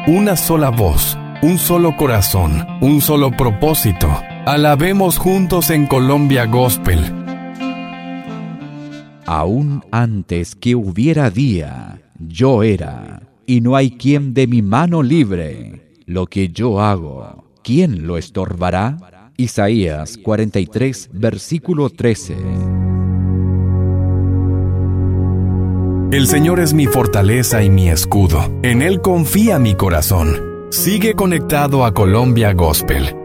una sola voz, un solo corazón, un solo propósito. Alabemos juntos en Colombia Gospel. Aún antes que hubiera día, yo era, y no hay quien de mi mano libre. Lo que yo hago, ¿quién lo estorbará? Isaías 43, versículo 13. El Señor es mi fortaleza y mi escudo. En Él confía mi corazón. Sigue conectado a Colombia Gospel